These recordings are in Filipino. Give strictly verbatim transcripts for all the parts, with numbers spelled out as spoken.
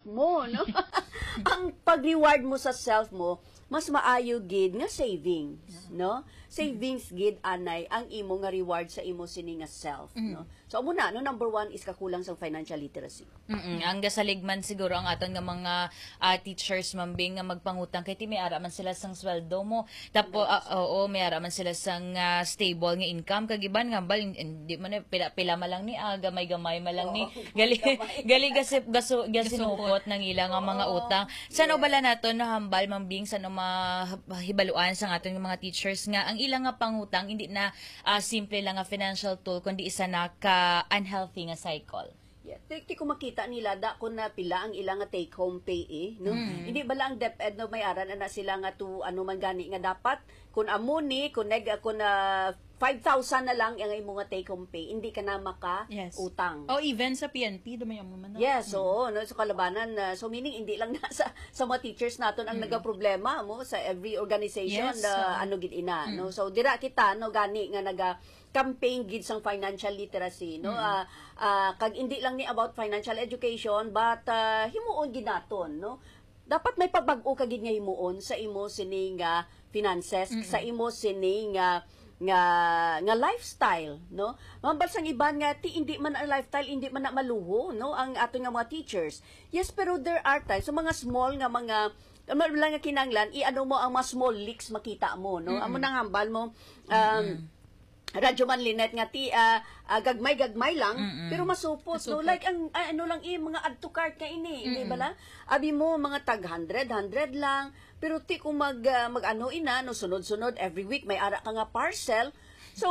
mo, no? Ang pag-reward mo sa self mo, mas maayo gid nga savings, no? Savings gid anay ang imo nga reward sa imo sini nga self, mm-hmm. no? So amo na no, number one is kakulang sa financial literacy. Mm-mm. Ang gasaligman siguro ang aton nga mga uh, teachers mambing nga magpangutang kay ti may ara man sila sang sweldo mo. Tapo uh, oo, may ara man sila sang uh, stable nga income kagiban nga bal hindi man pila pila man lang ni ah, gamay-gamay man lang ni gali gali gasip gaso gasinupot nang ilang nga mga utang. Sano bala naton nahambal mambing sano mahibaluan sa aton nga mga teachers nga ang ilang nga pangutang hindi na uh, simple lang nga financial tool kundi isa na ka unhealthy nga cycle. Yeah. Ti ko makita nila da kung na pila ang ilang nga take home pay eh, no? Mm. Hindi bala ang DepEd no may aran na sila nga to ano man gani nga dapat kun amo ni kun neg kun na five thousand na lang ang imo nga take home pay, hindi ka na maka yes. utang. O even sa P N P dumay mo man. Yes, so mm. no so kalabanan uh, so meaning hindi lang na sa sa mga teachers naton ang mm. nagaproblema mo sa every organization yes, na uh, ano gid ina, mm. no? So dira kita no gani nga naga campaign gid sang financial literacy, no? Mm. Uh, uh, kag hindi lang ni about financial education but uh, himuon gid naton, no? Dapat may pagbag-o ka gid nga himuon sa imo sini nga finances, mm. sa imo sini nga nga nga lifestyle, no? Mambal sang iban nga ti hindi man ang lifestyle hindi man na maluho, no? Ang ato nga mga teachers. Yes, pero there are times so mga small nga mga lang nga kinanglan i-ano mo ang mga small leaks makita mo, no? Mm-hmm. Amo nang hambal mo um mm-hmm. Radyo man linet nga ti uh, uh, gagmay-gagmay lang mm-hmm. pero masupot, masupot no like ang uh, ano lang i mga add to cart ka ini mm-hmm. hindi bala abi mo mga tag one hundred one hundred lang pero ti kung mag uh, mag ano ina no sunod-sunod every week may ara ka nga parcel so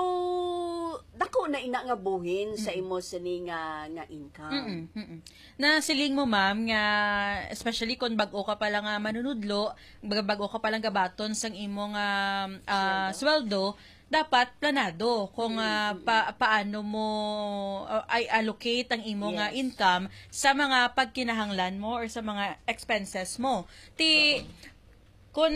dako na ina nga buhin mm-hmm. sa imo sini nga nga income. Mm-hmm. Mm-hmm. Na siling mo ma'am nga especially kung bag-o ka pa lang nga manunudlo, bag-o ka pa lang gabaton sang imo nga uh, sweldo, dapat planado kung uh, pa, paano mo uh, ay allocate ang imo yes. nga income sa mga pagkinahanglan mo or sa mga expenses mo. Ti uh-huh. kung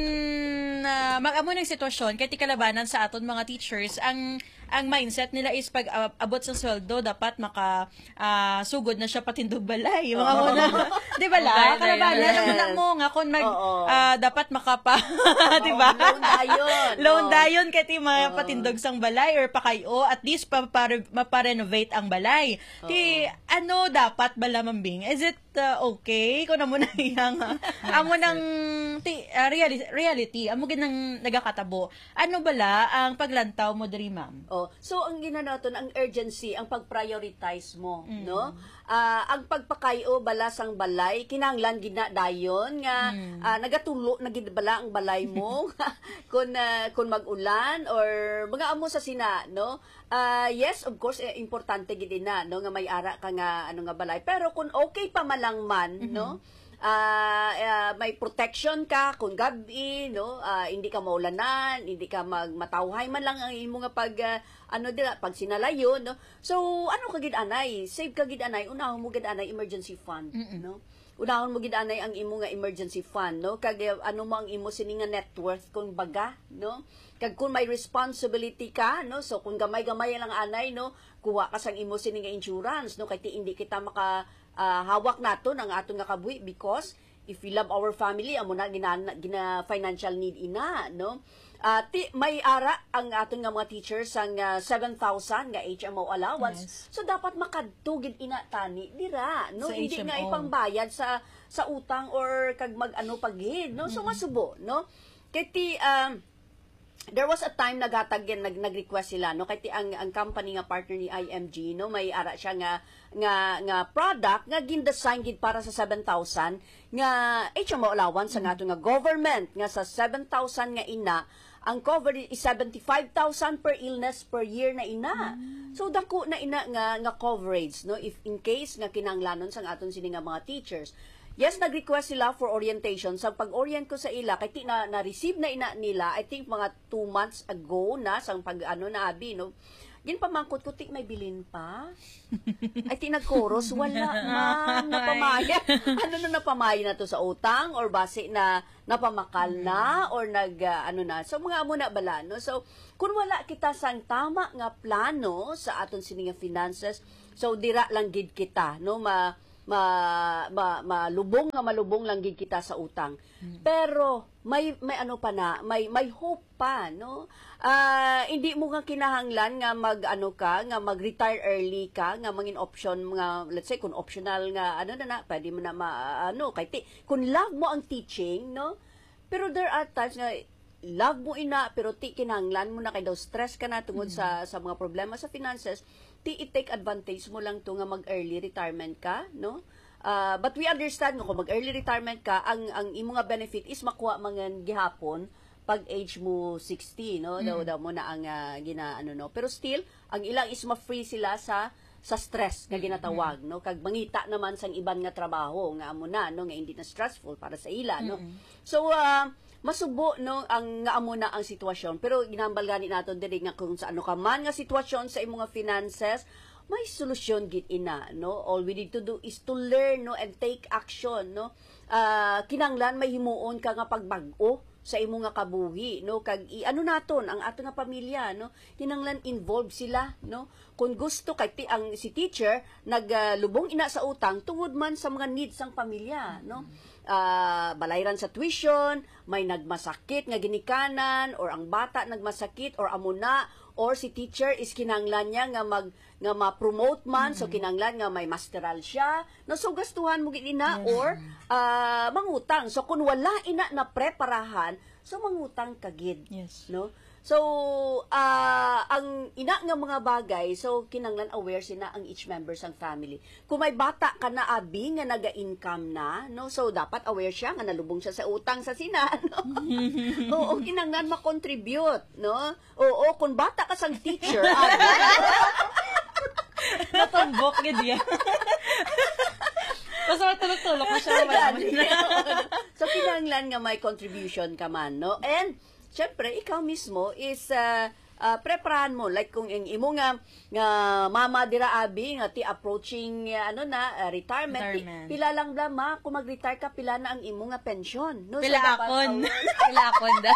uh, mag-amo ng sitwasyon kay ti kalabanan sa aton mga teachers ang ang mindset nila is pag uh, abot sa sweldo dapat maka uh, sugod na siya patindog balay mga oh. una di ba la kalabanan yes. ang mo nga kung mag oh, oh. Uh, dapat makapa di ba oh, loan dayon loan dayon kay ti mga oh. patindog sang balay or pakayo at least pa maparenovate ang balay oh. ti ano dapat bala mambing is it uh, okay kung amo na iyang amo nang ti uh, reality, reality amo ginang nagakatabo ano bala ang paglantaw mo diri ma'am. Oh, so ang ginanaton ang urgency ang pag-prioritize mo, mm. no? Uh, ang pagpakayo bala sang balay kinahanglan gina dayon nga mm. uh, nagatulo nagidbala ang balay mo kun uh, kun mag-ulan or mga amo sa sina, no? Uh, yes, of course eh, importante gid na no nga may ara ka nga ano nga balay pero kun okay pa malang man, mm-hmm. no? Uh, uh, may protection ka kung gabi no uh, hindi ka maulanan hindi ka magmatawhay man lang ang imo nga pag uh, ano dira pag sinalayon no so ano ka gid anay save ka gid anay unahon mo gid anay emergency fund mm-mm. no unahon mo gid anay ang imo nga emergency fund no kag ano mo ang imo sini nga net worth kung baga no kag kung may responsibility ka no so kung gamay-gamay lang anay no kuha ka sang imo sini nga insurance no kay ti hindi kita maka Uh, hawak nato ng aton nga kabuhi because if we love our family amo na gina, gina financial need ina no uh, ti, may ara ang aton nga mga teachers ang uh, seven thousand nga H M O allowance yes. so dapat makadtugid ina tani dira no sa hindi H M O. Nga ipangbayad sa sa utang or kag mag ano paghid no so mm-hmm. masubo no kay ti um, there was a time nagatag nag nag-request sila no kay ti ang ang company nga partner ni I M G no may ara siya nga nga nga product nga gindesign gid para sa seven thousand nga H M O allowance mm-hmm. nga ato nga government nga sa seven thousand nga ina ang cover is seventy-five thousand per illness per year na ina mm-hmm. so dako na ina nga nga coverage no if in case nga kinahanglanon sang aton sini nga mga teachers. Yes, nag-request sila for orientation. Sa pag-orient ko sa ila, kay ti na na-receive na ina nila, I think mga two months ago na, sa pag ano na abi, no? Gin pamangkot ko, ti may bilin pa? Ay, ti nag-chorus, wala man, napamaya. Ano na napamaya na to sa utang? Or base na napamakal na? Or nag, uh, ano na? So, mga amo na bala, no? So, kung wala kita sang tama nga plano sa aton sini nga finances, so, dira lang gid kita, no? Ma, ma, ma malubong nga malubong lang gid kita sa utang. Pero may may ano pa na, may may hope pa, no? Ah, hindi mo nga kinahanglan nga mag ano ka, nga mag-retire early ka, nga mangin option nga let's say kung optional nga ano na na, pwede mo na ma, ano kay ti, kung love mo ang teaching, no? Pero there are times nga love mo ina pero ti kinahanglan mo na kay daw stress ka na tungod sa sa mga problema sa finances, ti i-take advantage mo lang to nga mag-early retirement ka, no? Uh, but we understand nga kung mag-early retirement ka, ang ang imo nga benefit is makuha mangan gihapon pag age mo sixty, no? Daw daw mo na ang uh, gina ano no. Pero still, ang ilang is ma-free sila sa sa stress nga ginatawag, no? Kag mangita naman sang iban nga trabaho nga amo na, no, nga hindi na stressful para sa ila, no. So uh, masubo no ang nga amo na ang sitwasyon, pero ginambal gani naton diri nga kung sa ano ka man nga sitwasyon sa imong nga finances, may solusyon gid ina, no. All we need to do is to learn, no, and take action, no. Uh, kinanglan may himuon ka nga pagbag-o sa imo nga kabuhi, no, kag i, ano naton ang ato nga pamilya, no, kinanglan involved sila, no, kung gusto kay ti, ang si teacher naglubong uh, ina sa utang tungod man sa mga needs sang pamilya, no, uh, balayran sa tuition, may nagmasakit nga ginikanan or ang bata nagmasakit or amuna, or si teacher is kinanglan niya nga mag nga ma-promote man, mm-hmm. so kinanglan nga may masteral siya, no, so gastuhan mo gid ina, yes. Or uh, mangutang. So kung wala ina na preparahan, so mangutang kagid, yes. No. So uh, ang ina nga mga bagay, so kinanglan aware sina ang each member sang family. Kung may bata ka na abi nga naga-income na, no, so dapat aware siya nga nalubong siya sa utang sa sina, no. Oo, kinanglan ma-contribute, no. Oo, kung bata ka sang teacher, abi, natumbok gid yan. Basta matulog-tulog mo siya. So kinanglan nga may contribution ka man, no. And syempre, ikaw mismo is uh, uh, preparahan mo. Like kung yung imo nga, nga mama dira abi, nga ti approaching uh, ano na, uh, retirement, retirement. Ti, pila lang bla ma, kung mag-retire ka, pila na ang imo nga pension. No? Pila so, dapat, akon. Oh, Pila akon da.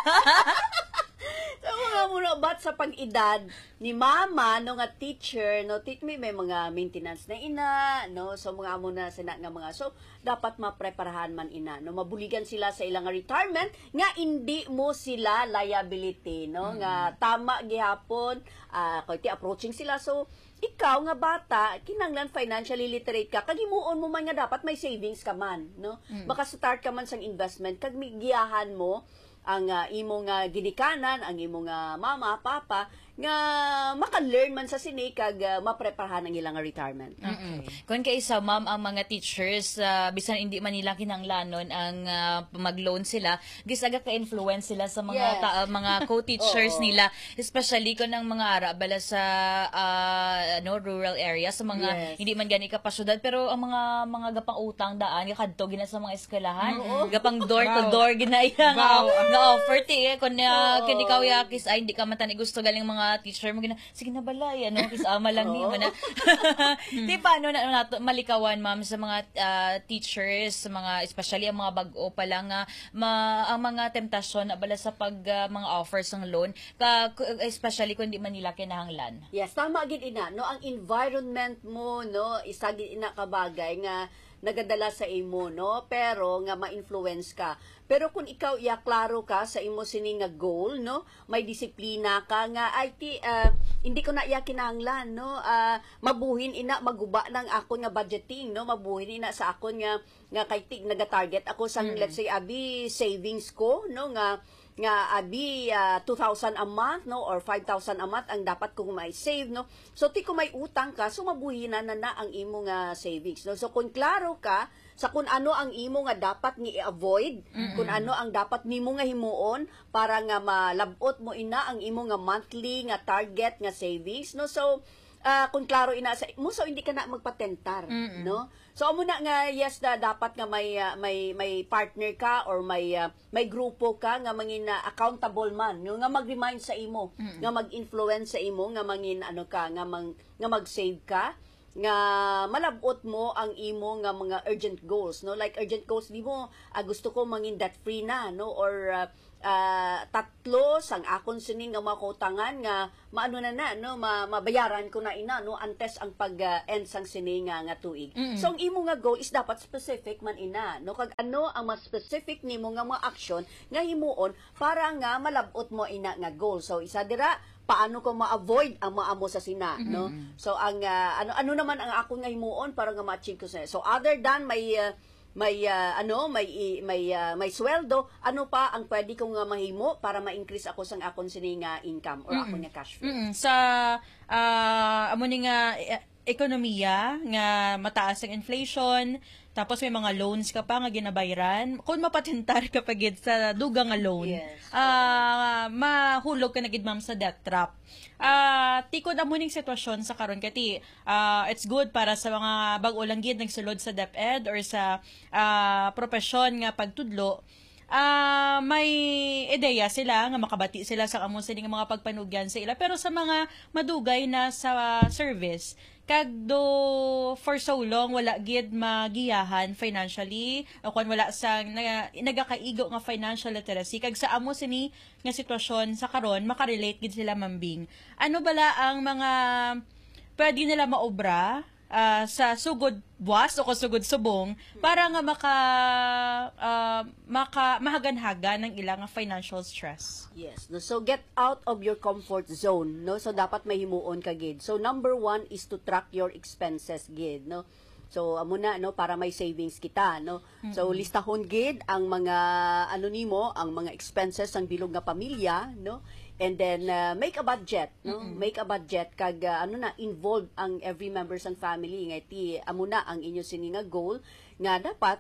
so, mga muna, bat sa pag-edad ni mama, no nga teacher, no, tit may, may mga maintenance na ina, no, so mga amo na sina nga mga, so, dapat mapreparahan man ina, no, mabuligan sila sa ilang retirement, nga hindi mo sila liability, no, mm-hmm. nga tama gihapon, uh, kung ti approaching sila, so, ikaw nga bata, kinanglan financially literate ka, kagimuon mo man nga dapat may savings ka man, no, mm-hmm. baka start ka man sang investment, kag giyahan mo, ang uh, imo nga ginikanan, ang imo nga mama, papa, nga maka-learn man sa sini kag uh, mapreparahan ang ilang retirement. Okay. Kung kay isa ma'am ang mga teachers uh, bisan hindi man nila kinanglanon ang uh, mag-loan sila, gisaga ka-influence sila sa mga yes. ka, uh, mga co-teachers nila, especially kun ang mga ara bala sa uh, ano rural area sa mga yes. hindi man gani ka pa syudad, pero ang mga mga gapang utang daan kadto gina sa mga eskwelahan, mm-hmm. gapang door wow. to door ginaya wow. nga offer ti eh, kun uh, kun ikaw yakis ay hindi ka man tani gusto galing mga teacher mo gina sige na balay ano kis ama lang ni mo na di paano na, na malikawan ma'am sa mga uh, teachers sa mga especially ang mga bag-o pa lang uh, ma, ang mga temptasyon na bala sa pag uh, mga offers ng loan ka, especially kung di man nila kinahanglan. Yes, tama gid ina no, ang environment mo no isa gid ina ka bagay nga nagadala sa imo, no, pero nga ma-influence ka. Pero kung ikaw iya klaro ka sa imo sini nga goal, no, may disiplina ka nga ay ti uh, hindi ko na iya kinahanglan, no, uh, mabuhin ina maguba ng ako nga budgeting, no, mabuhin ina sa ako nga nga kay tig naga-target ako sang mm-hmm. let's say abi savings ko, no, nga nga abi uh, two thousand a month, no, or five thousand a month ang dapat kong may save, no. So ti kung may utang ka, so mabuhin na na, na ang imo nga savings, no. So kung klaro ka sa kung ano ang imo nga dapat ni i-avoid, mm-hmm. kung ano ang dapat nimo nga himuon para nga malabot mo ina ang imo nga monthly nga target nga savings, no. So uh, kung klaro ina sa mo, so hindi ka na magpatentar, mm-hmm. no. So amo na nga yes na dapat nga may uh, may may partner ka or may uh, may grupo ka nga mangin uh, accountable man, yung nga mag-remind sa imo, mm-hmm. nga mag-influence sa imo nga mangin ano ka nga mang, nga mag-save ka, nga malabot mo ang imo nga mga urgent goals, no, like urgent goals di mo uh, gusto ko mangin debt free na, no, or uh, ah, tatlo sang akon sining nga mga kautangan nga maano na na no ma, mabayaran ko na ina no antes ang pag uh, end sang sining nga, nga tuig. Mm-mm. So ang imo nga goal is dapat specific man ina no kag ano ang mas specific nimo nga mga action nga himuon para nga malabot mo ina nga goal. So isa dira paano ko ma-avoid ang maamo sa sina no. So ang uh, ano ano naman ang akon nga himuon para nga ma-achieve ko sa. So other than may uh, may uh, ano may may uh, may sweldo, ano pa ang pwede kong uh, mahimo para ma-increase ako sang akon sini nga income or akon nga cash flow. Mm-mm. Sa ah, amo ni nga eh, ekonomiya nga mataas ang inflation, tapos may mga loans ka pa nga ginabayaran, kung mapatentar ka pa gid sa dugang nga loan, Yes. ah mahulog ka na gid ma'am sa debt trap. Ah, tikod amo ning sitwasyon sa karon kati ah, it's good para sa mga bag-o lang gid nagsulod sa DepEd or sa ah, propesyon nga pagtudlo. Ah, may ideya sila nga makabati sila sa amo sila nga mga pagpanugyan sa ila, pero sa mga madugay na sa service kag do for so long wala gid magiyahan financially o kung wala sang na, nagakaigo nga financial literacy kag sa amo sini nga sitwasyon sa karon makarelate gid sila mambing. Ano bala ang mga pwede nila maobra ah, sa sugod buwas o sugod subong para nga maka ah, maka mahaganhaga ng ilang nga financial stress. Yes. No? So, get out of your comfort zone. No? So, dapat may himuon ka, gid. So, number one is to track your expenses, gid. No? So, amo na, no? Para may savings kita. No? So, listahon, gid, ang mga, ano nimo, ang mga expenses ng bilog nga pamilya. No? And then, uh, make a budget. No? Make a budget. Kag, uh, ano na, involve ang every members ng family. Nga, ti, amo na ang inyo sini nga goal nga dapat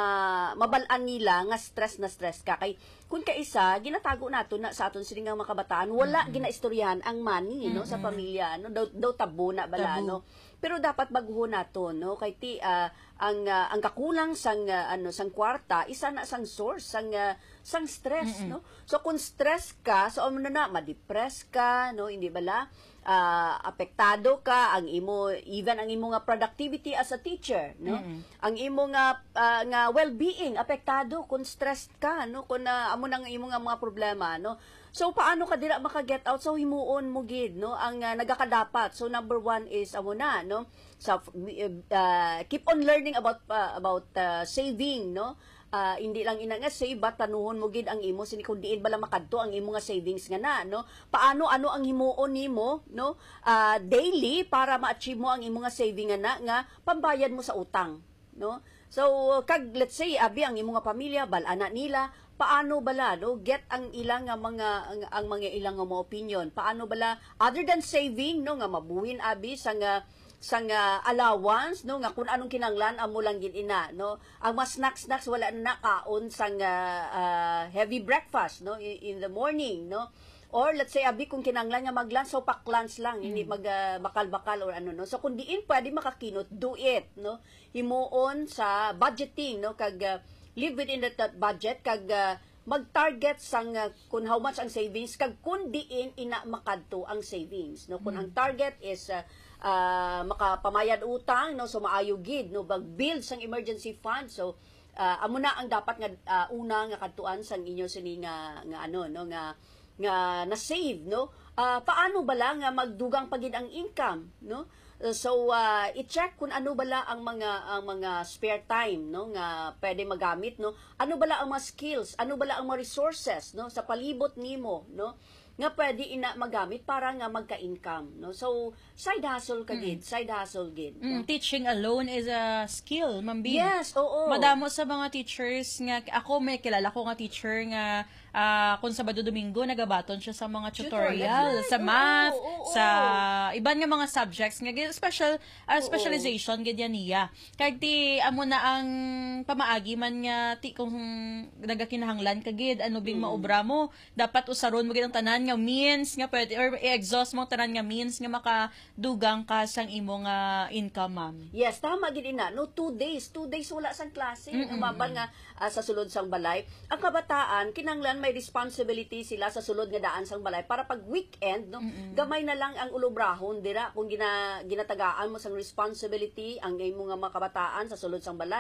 ma mabalaan nila nga stress na stress ka kay kun kaisa ginatago nato na sa aton sini nga mga kabataan wala mm-hmm. ginaistoryahan ang money no mm-hmm. sa pamilya no daw, daw tabo na bala Tabu. no pero dapat baguhon nato no kay ti uh, ang uh, ang kakulang sang uh, ano sang kwarta isa na sang source sang uh, sang stress mm-hmm. no so kung stress ka so ano na ma-depress ka no hindi bala uh, apektado ka ang imo even ang imo nga productivity as a teacher no mm-hmm. ang imo nga uh, nga well-being apektado kung stressed ka no kung uh, amo nang imo nga mga problema no so paano ka dira maka-get out so himuon mo gid no ang uh, nagakadapat so number one is amo na no so uh, keep on learning about uh, about uh, saving no Uh, hindi lang ina nga save ba tanuhon mo gid ang imo sini kun diin bala makadto ang imo nga savings nga na no paano ano ang himuon nimo no uh, daily para ma-achieve mo ang imo nga saving nga na nga pambayad mo sa utang no so kag let's say abi ang imo nga pamilya bal-ana nila paano bala no get ang ilang nga mga ang, ang mga ilang nga mga opinion paano bala other than saving no nga mabuhin abi sa nga sang uh, allowance no nga kung anong kinanglan amo lang gid ina no ang mas snacks snacks wala na kaon sang uh, uh, heavy breakfast no in, in the morning no or let's say abi kung kinanglan nga mag-lunch so pack lunch lang mm. hindi mag uh, bakal-bakal or ano no so kung diin pwede makakinot do it no himuon sa budgeting no kag uh, live within that, that budget kag uh, mag-target sang uh, kung how much ang savings kag kun diin ina makadto ang savings no kung mm. ang target is uh, uh, makapamayad utang no so maayo gid no bag-build sang emergency fund so uh, amo na ang dapat nga uh, una nga kadtuan sang inyo sini nga nga ano no nga nga na save no uh, paano bala nga magdugang pagid ang income no uh, so uh, i-check kung ano bala ang mga ang mga spare time no nga pwede magamit no ano bala ang mga skills ano bala ang mga resources no sa palibot nimo no nga pwede ina magamit para nga magka-income no so side hustle ka gid mm. side hustle gid no? Mm, teaching alone is a skill mambing yes oo madamo sa mga teachers nga ako may kilala ko nga teacher nga uh, kung Sabado Domingo nagabaton siya sa mga tutorial Tutorial. sa math Oo, oo, oo. sa iban nga mga subjects nga special uh, specialization gid yan niya kag ti amo na ang pamaagi man nga ti kung nagakinahanglan ka gid ano bing mm. maobra mo dapat usaron mo gid ang tanan nga means nga pwede or i-exhaust mo tanan nga means nga makadugang ka sang imong nga income ma'am. Yes, tama gid ina. No, two days, two days wala sang klase. Mm-hmm. Umaban nga uh, sa sulod sang balay. Ang kabataan kinanglan may responsibility sila sa sulod nga daan sang balay para pag weekend no, mm-hmm. gamay na lang ang ulobrahon dira kung gina, ginatagaan mo sang responsibility ang imo nga mga kabataan sa sulod sang balay.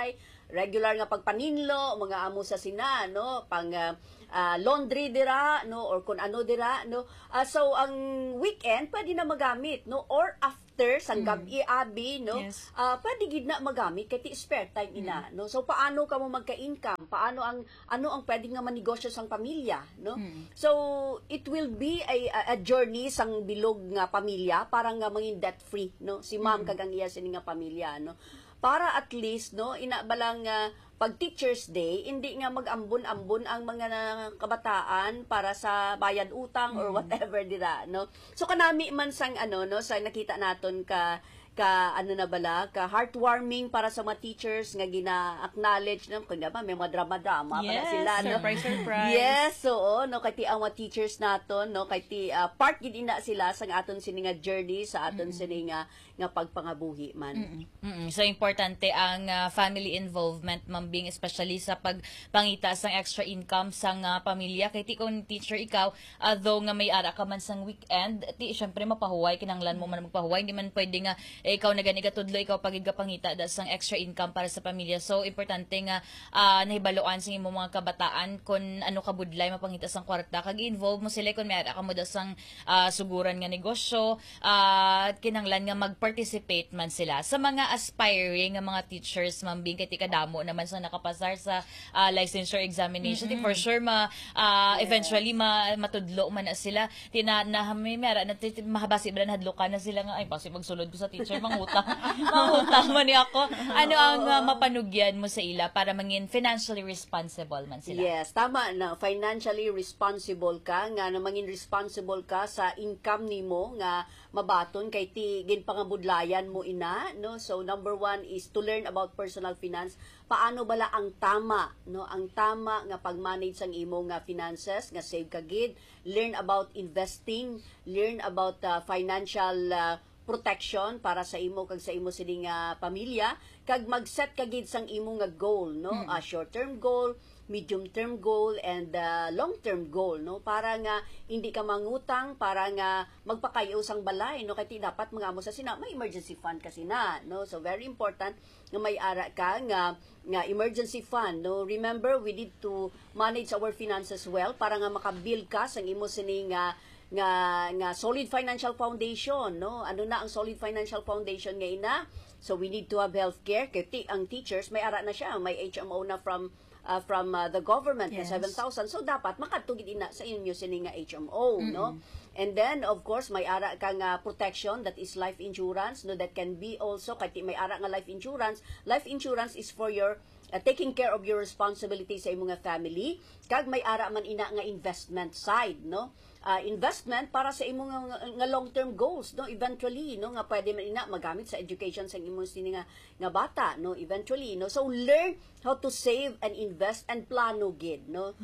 regular nga pagpaninlo mga amo sa sina no pang uh, uh, laundry dira no or kun ano dira no. Uh, so ang weekend pwede na magamit no or after sang gabi abi no Yes. uh, pwede gid na magamit kay ti spare time ina no. So paano ka mo magka-income? Paano ang ano ang pwede nga manegosyo sang pamilya no. So it will be a, a journey sang bilog nga pamilya para nga mangin debt free no. Si ma'am kag ang iya sini nga pamilya no. Para at least no ina balang uh, pag Teachers Day hindi nga mag-ambon-ambon ang mga na- kabataan para sa bayad utang or whatever dira no. So kanami man sang ano no sa nakita naton ka ka ano na bala ka heartwarming para sa mga teachers nga gina-acknowledge no kunya ba may mga drama-drama pala Yes, sila no. surprise, surprise. Yes, so no kay ti ang mga teachers naton no kay ti uh, part gid ina sila sang aton sini nga journey sa aton mm-hmm. sini nga nga pagpangabuhi man. Mm-mm. So, importante ang uh, family involvement, mambing, especially sa pagpangita sang extra income sang uh, pamilya. Kay ti kung teacher ikaw, uh, though nga may ara ka man sang weekend, ti syempre mapahuway, kinanglan mo man magpahuway, hindi man pwede nga eh, ikaw na gani katudlo, ikaw pagid ka pangita da sang extra income para sa pamilya. So, importante nga uh, nahibaloan sa imo mga kabataan kung ano ka budlay mapangita sang kwarta. Kag-involve mo sila kung may ara ka mo da sang uh, suguran nga negosyo, uh, kinanglan nga mag participate man sila sa mga aspiring nga mga teachers mambing kay kadamo naman sa nakapasar sa uh, licensure examination. Mm-hmm. For sure ma uh, yeah. eventually ma, matudlo man na sila tina na may mera na mahabasi ba na hadlokan na sila nga ay pasi magsulod ko sa teacher mangutang mangutang man ni ako ano ang uh, mapanugyan mo sa ila para mangin financially responsible man sila. Yes, tama na financially responsible ka nga na mangin responsible ka sa income nimo nga mabaton kay ti ginpangabudlayan mo ina no. So number one is to learn about personal finance. Paano bala ang tama no ang tama nga pag-manage sang imo nga finances nga save ka gid, learn about investing, learn about uh, financial uh, protection para sa imo kag sa imo sining nga pamilya kag mag-set ka gid sang imo nga goal no mm. a short term goal, medium term goal and uh, long term goal no para nga hindi ka mangutang para nga magpakayo sang balay no kay dapat mga amo sa sina may emergency fund kasi na no. So very important nga may ara ka nga nga emergency fund no. Remember we need to manage our finances well para nga makabuild ka sang imo sini nga nga nga solid financial foundation no. Ano na ang solid financial foundation nga ina? So we need to have healthcare kay ti, ang teachers may ara na siya may H M O na from uh, from uh, the government yes. na seven thousand. So dapat makatugid ina sa inyo sini nga H M O mm-hmm. no. And then of course may ara kang uh, protection that is life insurance no that can be also kay ti may ara nga life insurance. Life insurance is for your uh, taking care of your responsibility sa imong family kag may ara man ina nga investment side no. Uh, investment para sa imong nga, nga long-term goals no eventually no nga pwede man ina magamit sa education sa imong sini nga nga bata no eventually no. So learn how to save and invest and plano gid no.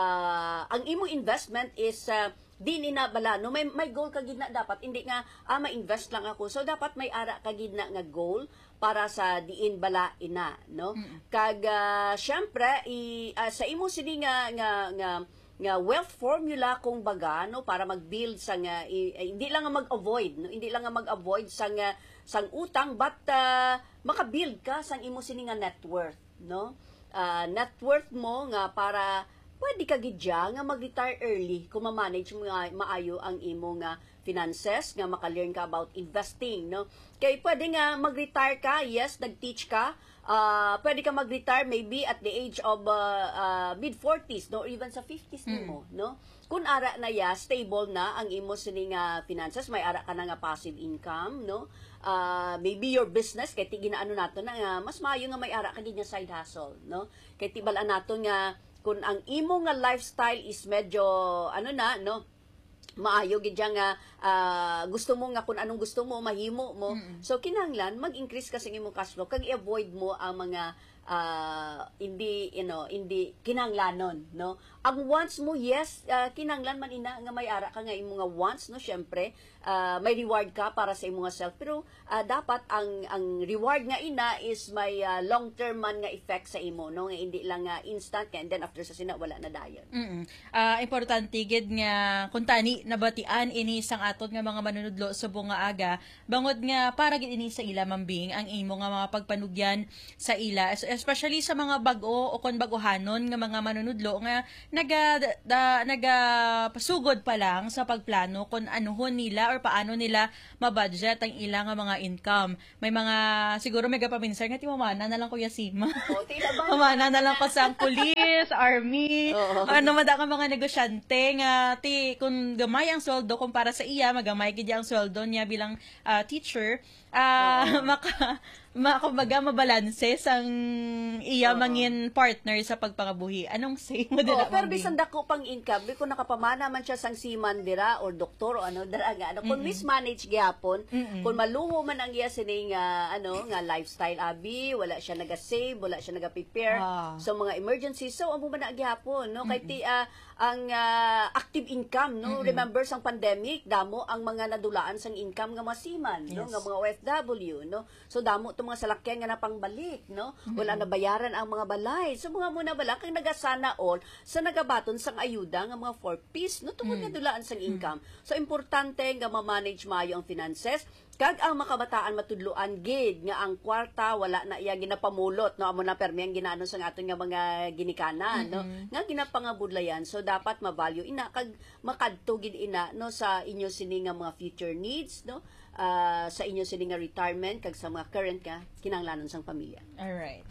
Uh, ang imong investment is uh, di ni na bala no may may goal ka gid na dapat hindi nga ah ma-invest lang ako. So dapat may ara ka gid na nga goal para sa diin bala ina no. Mm-hmm. Kag uh, syempre i, uh, sa imo sini nga nga nga nga wealth formula kung baga no para mag-build sang uh, i, uh, hindi lang nga mag-avoid no hindi lang nga mag-avoid sang uh, sang utang but uh, maka-build ka sang imo sini nga net worth no. Uh, net worth mo nga para pwede ka gidya nga mag-retire early kung ma-manage mo nga maayo ang imo nga finances nga maka-learn ka about investing no. Kay pwede nga mag-retire ka, yes, nag-teach ka. Uh, pwede ka mag-retire maybe at the age of uh, uh, mid-forties no or even sa fifties mm. mo no. Kung ara na ya stable na ang imo sini nga finances, may ara ka na nga passive income no. Uh, maybe your business kay ti ginaano nato na nga mas maayo nga may ara ka gid nga side hustle no. Kay ti bala nato nga kung ang imo nga lifestyle is medyo ano na no maayo gid nga uh, gusto mo nga kung anong gusto mo mahimo mo mm-hmm. so kinahanglan mag-increase ka sa imong cash flow kag i-avoid mo ang mga uh, hindi you know hindi kinahanglanon no. Ang wants mo yes uh, kinahanglan man ina nga may ara ka nga imong nga wants no syempre uh, may reward ka para sa imong self pero uh, dapat ang ang reward nga ina is may uh, long term man nga effect sa imo no nga hindi lang uh, instant and then after sa sina wala na dayon. Mm. Uh, importante gid nga kun tani nabatian ini sang aton nga mga manunudlo subong nga aga bangod nga para gid ini sa ila mambing ang imo nga mga pagpanugyan sa ila especially sa mga bag-o o kon baguhanon nga mga manunudlo nga naga da, naga pasugod pa lang sa pagplano kung anuhon nila or paano nila mabudget ang ilang nga mga income. May mga siguro may gapaminsan nga ti mamana na lang ko yasima. O, tila ba? Mamana na lang ko sa police, army, Oo. ano mada ka mga negosyante nga ti kung gamay ang sweldo kumpara sa iya magamay gid ang sweldo niya bilang ah, teacher ah maka makabaga mabalanse sang iya Oo. mangin partner sa pagpangabuhi. Anong say mo Oo, dira? pero Mami? bisan dako pang income, kung nakapamana man siya sang seaman dira or doktor o ano dira nga ano, kung mismanage gyapon, kung maluho man ang iya sining nga ano nga lifestyle abi, wala siya naga-save, wala siya naga-prepare Ah. sa mga emergencies. So amo man na gyapon, no? Kay ti ah, ang ah, active income, no? Remember sang pandemic, damo ang mga nadulaan sang income nga mga seaman, no? Yes. Nga mga O F W, no? So damo to mga salakyan nga napangbalik, no? Wala na bayaran ang mga balay. So mga muna bala kang nagasana all sa nagabaton sang ayuda nga mga four piece, no? Tungod nga dulaan sang income. So importante nga ma-manage maayo ang finances kag ang makabataan matudluan gid nga ang kwarta wala na iya ginapamulot, no? Amo na permi ang ginaano sa aton nga mga ginikanan, no? Nga ginapangabudlayan. So dapat ma-value ina kag makadto gid ina no sa inyo sini nga mga future needs, no? Ah, sa inyo sini nga retirement kag sa mga current nga kinahanglanon sang pamilya. Alright.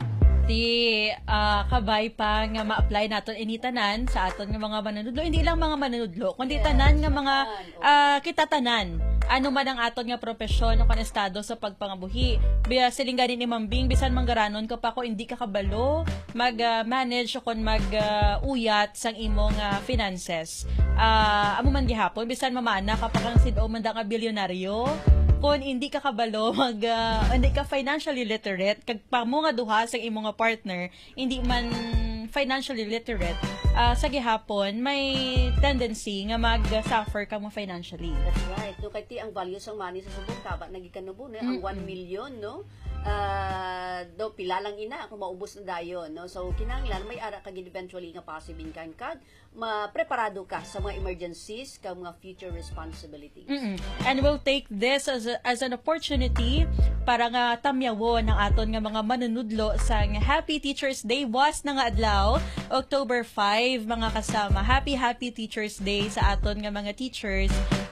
Ti ah, kabay pa nga ma-apply naton ini tanan sa aton nga mga manunudlo, hindi lang mga manunudlo kundi tanan nga mga ah, kita tanan ano man ang aton nga propesyon o kan estado sa pagpangabuhi. Biya siling ganin ni Mambing bisan manggaranon ka pa ko hindi ka kabalo mag-manage o kon mag-uyat sang imong ah, finances. Ah, amo man gihapon bisan mamana ka pa kang sido man da nga bilyonaryo kung hindi ka kabalo mag ah, hindi ka financially literate kag pa mo nga duha sa imong nga partner hindi man financially literate ah, sa gihapon may tendency nga mag-suffer ka mo financially. That's right. No, kay ti ang value sang money sa subong taba nagikanubo no ang one million, no? Ah, do pila lang ina kung maubos na dayon, no? So kinahanglan may ara kag eventually nga passive income kag ma-preparado ka sa mga emergencies kag mga future responsibilities. Mm-mm. And we'll take this as a, as an opportunity para nga tamyawon ang aton nga mga manunudlo sa Happy Teachers Day was na nga adlaw October five mga kasama. Happy Happy Teachers Day sa aton nga mga teachers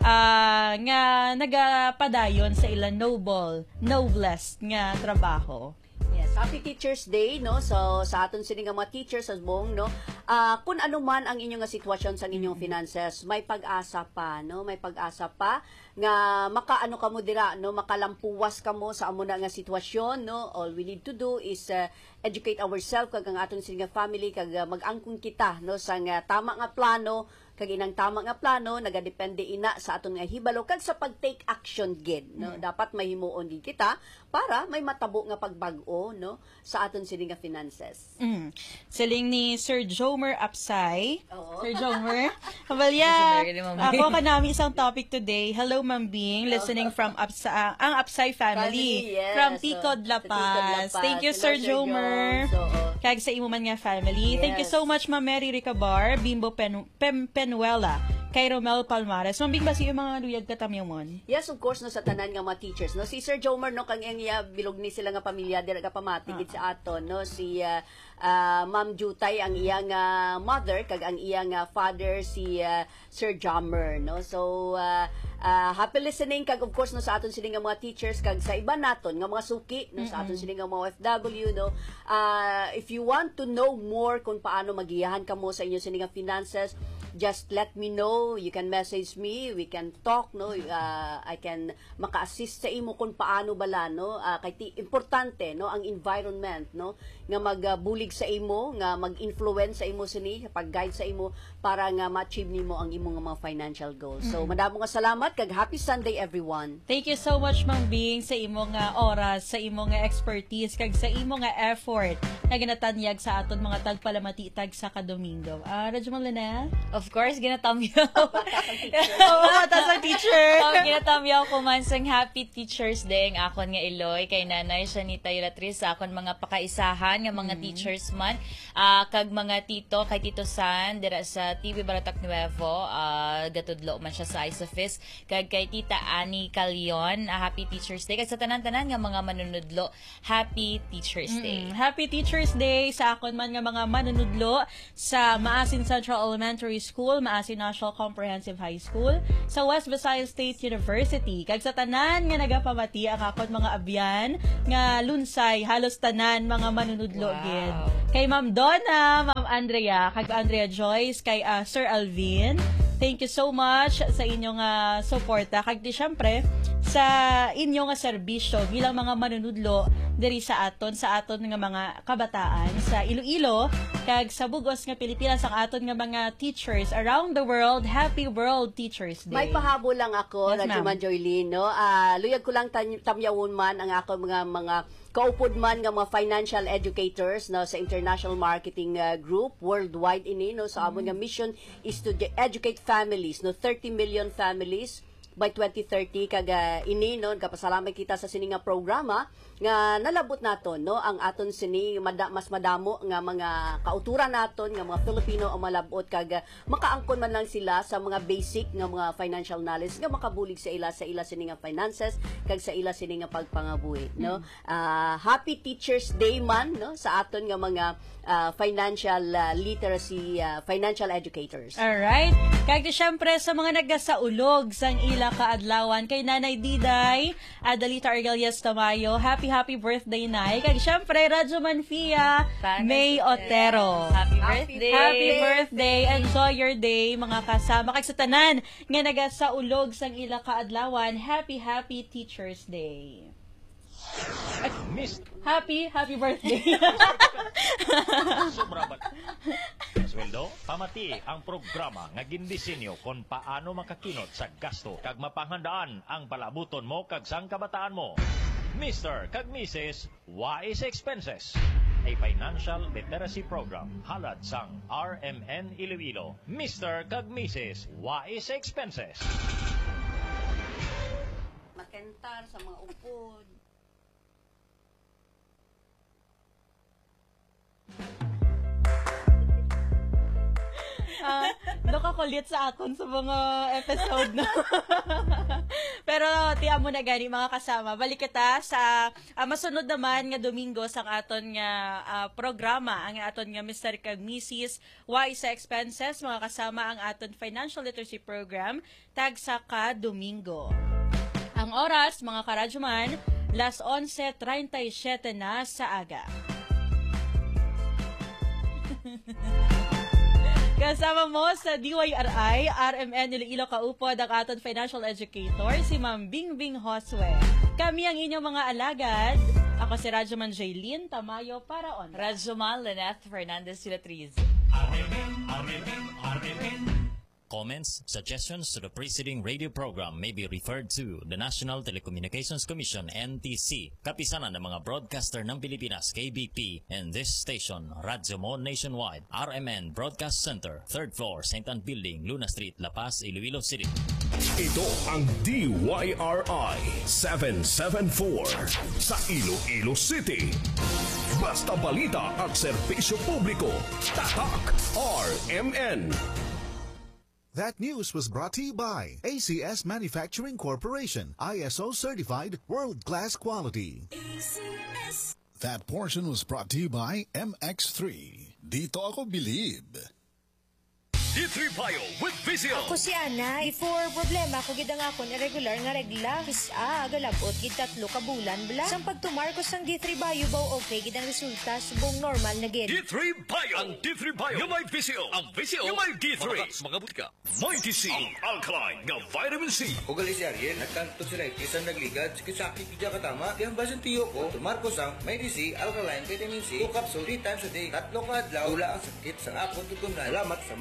ah, nga nagapadayon sa ilang noble, noblest nga trabaho. Yes, Happy Teachers Day, no? So, sa aton sini nga mga teachers sa buong, no? Ah, kung ano man ang inyong nga sitwasyon sa inyong finances, may pag-asa pa, no? May pag-asa pa nga makaano ka mo dira, no? Makalampuwas ka mo sa amo na nga sitwasyon, no? All we need to do is uh, educate ourselves kag ang aton sini nga family kag uh, mag-angkon kita, no? Sa nga tama nga plano kag inang tama nga plano nagadepende ina sa aton nga hibalo kag sa pag-take action gid, no? Dapat mahimuon gid kita para may matabo nga pagbag-o, no, sa aton sini nga finances. Mm. Siling ni Sir Jomer Apsay. Oo. Sir Jomer. Kabalya, Listener ni Ma'am ako kanami isang topic today. Hello, Ma'am Bing. Listening from Apsa, ang Apsay family. Family, yes. From So, Ticod, sa La Ticod, La Paz. Paz. Thank you, Hello, Sir Sir Jomer. Jom. So, oh. Kag sa imo man nga family. Thank you Yes. so much, Ma'am Mary Ricabar, Bimbo Pen, Pem, Penuela, kay Romel Palmares. Ma'am Bing, ba siya yung mga luyag katamyamon? Yes, of course, no, sa tanan nga mga teachers, no. Si Sir Jomer, no, kang iyang iya bilog ni sila nga pamilya dira ka pamatigid sa aton, no. Si uh, uh, Ma'am Jutay ang iyang uh, mother kag ang iyang uh, father si uh, Sir Jomer, no. So uh, uh, happy listening kag of course no sa aton sini nga mga teachers kag sa iba naton nga mga suki no sa aton sini nga mga O F W, no. Uh, if you want to know more kung paano magiyahan kamo sa inyo sini nga finances, just let me know. You can message me. We can talk, no. Uh, I can maka-assist sa imo kung paano bala, no. Uh, kay ti importante, no, ang environment, no, nga magbulig sa imo, nga mag-influence sa imo sini, pag-guide sa imo para nga ma-achieve nimo ang imong mga financial goals. So, madamo nga salamat kag happy Sunday everyone. Thank you so much, Ma'am Bing, sa imong nga oras, sa imong nga expertise, kag sa imong nga effort na ginatanyag sa aton mga tagpalamati tag sa kadomingo. Ah, uh, Radyo Lynette? Of of course, ginatamyaw. Oo, batas ang teacher. Oh, ginatamyaw ko man sang Happy Teachers Day ang akon nga Iloy kay Nanay Shanita Yulatris sa akon mga pakaisahan nga mga mm. teachers man. Uh, kag mga tito, kay Tito San, dira sa T V Baratak Nuevo, uh, gatudlo man siya sa Isofis. Kag kay Tita Annie Calion, uh, Happy Teachers Day. Kag sa tanan-tanan nga mga manunudlo, Happy Teachers Day. Mm, Happy Teachers Day sa akon man nga mga manunudlo sa Maasin Central Elementary School, Maasin National Comprehensive High School, sa West Visayas State University. Kag sa tanan nga nagapamati ang akon mga abyan nga lunsay, halos tanan mga manunudlo wow. gid. Kay Ma'am Donna, Ma'am Andrea, kag Andrea Joyce, kay uh, Sir Alvin. Thank you so much sa inyong uh, suporta. Kag di syempre sa inyong nga serbisyo bilang mga manunudlo diri sa aton sa aton nga mga kabataan sa Iloilo kag sa bugos nga Pilipinas ang aton nga mga teachers around the world. Happy World Teachers Day. May pahabol lang ako, yes, Radyo Man Joylene, no? Uh, luyag ko lang tamyawon man ang ako mga mga kaupod man nga mga financial educators no sa International Marketing uh, Group worldwide ini no sa so, amon nga mission is to educate families no thirty million families by twenty thirty kaga ini no kapasalamat kita sa sini nga programa nga nalabot naton no ang aton sini mada, mas madamo nga mga kauturan naton nga mga Filipino ang malabot kaga makaangkon man lang sila sa mga basic nga mga financial knowledge nga makabulig sa ila sa ila sini nga finances kag sa ila sini nga pagpangabuhi no mm. uh, Happy Teachers Day man no sa aton nga mga uh, financial uh, literacy uh, financial educators. Alright. Kag syempre sa mga nagasaulog sang ila kaadlawan kay Nanay Diday Adalita Argalias Tamayo, happy happy birthday Nay. Kag syempre Radyo Manfia May Otero. Happy birthday. Happy birthday. Enjoy your day mga kasama kag sa tanan nga nagasaulog sang ila kaadlawan. Happy happy Teachers Day. Happy, happy birthday. Sobrabat. Sweldo, pamati ang programa nga gindisenyo kon paano makakinot sa gasto kag mapanghandaan ang palabuton mo kag sang kabataan mo. Mister kag Missus Wise Expenses, a financial literacy program halad sang R M N Iloilo. Mister kag Missus Wise Expenses. Makentar sa mga upod. uh, nakakulit sa akon sa mga episode na. Pero tiya mo na gani mga kasama. Balik kita sa uh, masunod naman nga Domingo sang aton nga uh, programa ang aton nga Mister kag Missus Wise Expenses mga kasama ang aton financial literacy program tag sa ka Domingo. Ang oras mga karadyoman las onse treinta y siete na sa aga. Kasama mo sa D Y R I, R M N Iloilo kaupod ang aton financial educator, si Ma'am Bingbing Josue. Kami ang inyong mga alagad. Ako si Radyoman Jaylene Tamayo para on. Radyoman Lynette Fernandez Yulatris. Comments, suggestions to the preceding radio program may be referred to the National Telecommunications Commission N T C, kapisanan ng mga broadcaster ng Pilipinas K B P, and this station, Radyo Mo Nationwide, R M N Broadcast Center, third floor, Saint Anne Building, Luna Street, La Paz, Iloilo City. Ito ang D Y R I seven seven four sa Iloilo City. Basta balita at serbisyo publiko, tatak R M N. That news was brought to you by A C S Manufacturing Corporation, I S O certified world-class quality. A C S. That portion was brought to you by M X three. Dito ako believe. D three Bio with Vizio. Ako si Ana. Before problema ko gid ang akon irregular nga regla. Kisa agalabot gid tatlo ka bulan bla. Sang pagtumarkos sang D three Bio baw okay gid ang resulta subong normal na gid. D three Bio. Ang D three Bio. Yung may Vizio. Ang Vizio. Yung may D three. Mga butika. May T C. Ang alkaline nga vitamin C. Ugali si Ariel. Nagkanto si Rekis ang nagligad. Sakit kidya katama. Di ang basan tiyo ko. Tumarkos ang may T C, alkaline, vitamin C. two capsule three times a day. Tatlo ka adlaw. Wala ang sakit sa akon tutunan. Salamat sa may T C.